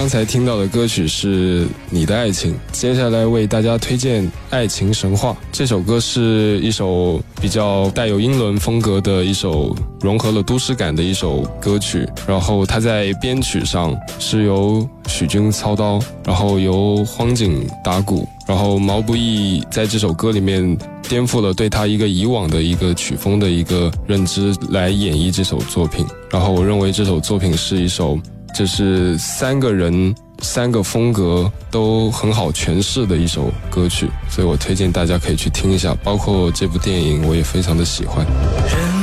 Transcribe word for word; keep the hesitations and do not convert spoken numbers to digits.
刚才听到的歌曲是你的爱情，接下来为大家推荐爱情神话。这首歌是一首比较带有英伦风格的一首融合了都市感的一首歌曲，然后它在编曲上是由许君操刀，然后由荒井打鼓，然后毛不易在这首歌里面颠覆了对他一个以往的一个曲风的一个认知来演绎这首作品。然后我认为这首作品是一首就是三个人三个风格都很好诠释的一首歌曲，所以我推荐大家可以去听一下，包括这部电影我也非常的喜欢。